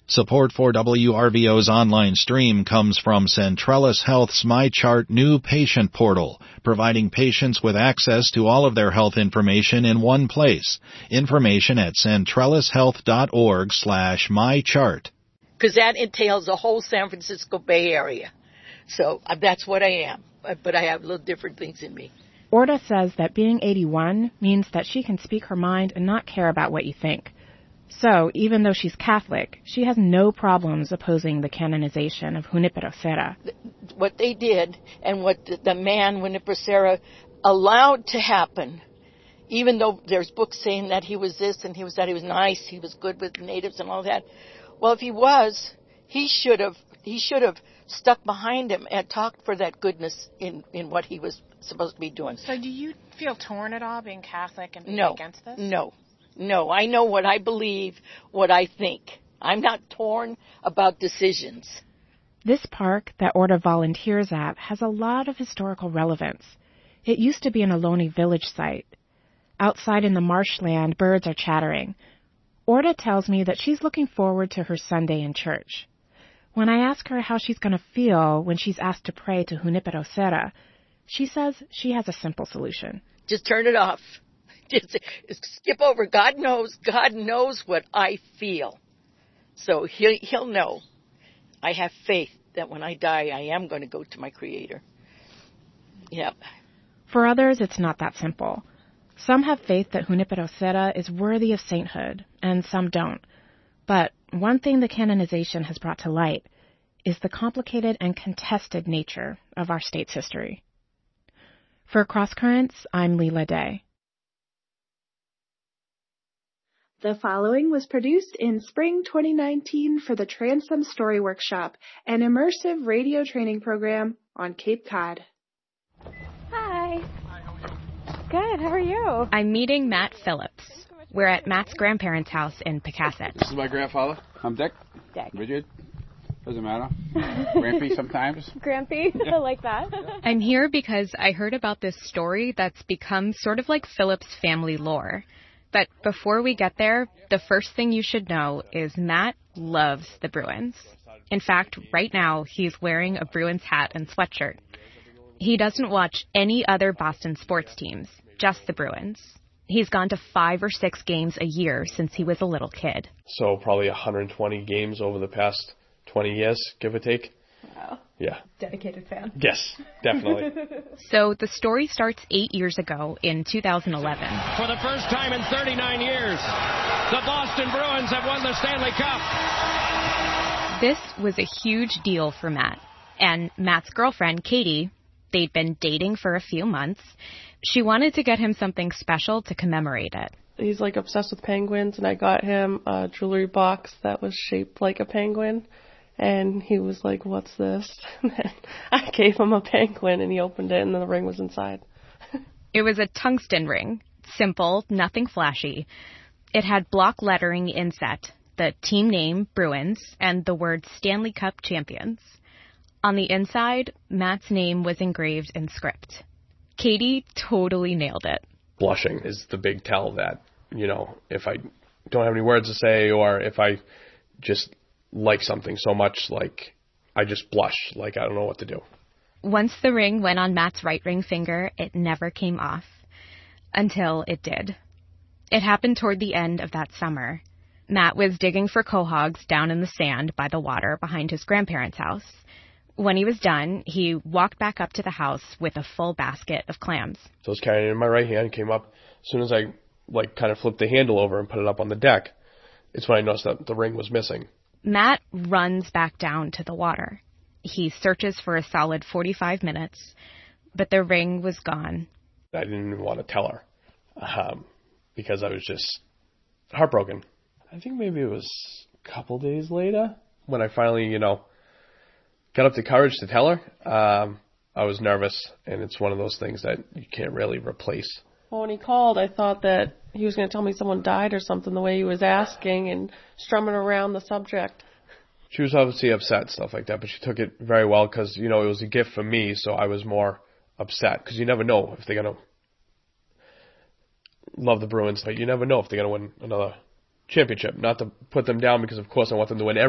Support for WRVO's online stream comes from Centrellis Health's MyChart new patient portal, providing patients with access to all of their health information in one place. Information at centrellishealth.org/mychart. Because that entails the whole San Francisco Bay Area. So that's what I am, but I have little different things in me. Orta says that being 81 means that she can speak her mind and not care about what you think. So, even though she's Catholic, she has no problems opposing the canonization of Junipero Serra. What they did and what the man, Junipero Serra, allowed to happen, even though there's books saying that he was this and he was that, he was nice, he was good with the natives and all that. Well, if he was, he should have stuck behind him and talked for that goodness in what he was supposed to be doing. So do you feel torn at all being Catholic and being against this? No, I know what I believe, what I think. I'm not torn about decisions. This park that Orta volunteers at has a lot of historical relevance. It used to be an Ohlone village site. Outside in the marshland, birds are chattering. Orta tells me that she's looking forward to her Sunday in church. When I ask her how she's going to feel when she's asked to pray to Junipero Serra, she says she has a simple solution. Just turn it off. Just skip over. God knows what I feel. So he'll know. I have faith that when I die, I am going to go to my Creator. Yep. For others, it's not that simple. Some have faith that Junipero Serra is worthy of sainthood, and some don't. But one thing the canonization has brought to light is the complicated and contested nature of our state's history. For Cross Currents, I'm Leela Day. The following was produced in spring 2019 for the Transom Story Workshop, an immersive radio training program on Cape Cod. Hi. Good, how are you? I'm meeting Matt Phillips. We're at Matt's grandparents' house in Pecasset. This is my grandfather. I'm Dick. Richard. Doesn't matter. Grampy sometimes. Grampy? I like that. I'm here because I heard about this story that's become sort of like Phillips' family lore. But before we get there, the first thing you should know is Matt loves the Bruins. In fact, right now, he's wearing a Bruins hat and sweatshirt. He doesn't watch any other Boston sports teams, just the Bruins. He's gone to 5 or 6 games a year since he was a little kid. So probably 120 games over the past 20 years, give or take. Wow. Yeah. Dedicated fan. Yes, definitely. So the story starts 8 years ago in 2011. For the first time in 39 years, the Boston Bruins have won the Stanley Cup. This was a huge deal for Matt. And Matt's girlfriend, Katie, they'd been dating for a few months. She wanted to get him something special to commemorate it. He's like obsessed with penguins, and I got him a jewelry box that was shaped like a penguin. And he was like, "What's this?" And then I gave him a penguin, and he opened it, and then the ring was inside. It was a tungsten ring. Simple, nothing flashy. It had block lettering inset, the team name, Bruins, and the word Stanley Cup Champions. On the inside, Matt's name was engraved in script. Katie totally nailed it. Blushing is the big tell that, if I don't have any words to say, or if I just like something so much, like I just blush, like I don't know what to do. Once the ring went on Matt's right ring finger, it never came off. Until it did. It happened toward the end of that summer. Matt was digging for quahogs down in the sand by the water behind his grandparents' house. When he was done, he walked back up to the house with a full basket of clams. So I was carrying it in my right hand, came up. As soon as I kind of flipped the handle over and put it up on the deck, it's when I noticed that the ring was missing. Matt runs back down to the water. He searches for a solid 45 minutes, but the ring was gone. I didn't even want to tell her because I was just heartbroken. I think maybe it was a couple days later when I finally, got up the courage to tell her. I was nervous, and it's one of those things that you can't really replace. Well, when he called, I thought that he was going to tell me someone died or something, the way he was asking and strumming around the subject. She was obviously upset, stuff like that, but she took it very well because, it was a gift for me, so I was more upset because you never know if they're going to love the Bruins, but you never know if they're going to win another championship. Not to put them down because, of course, I want them to win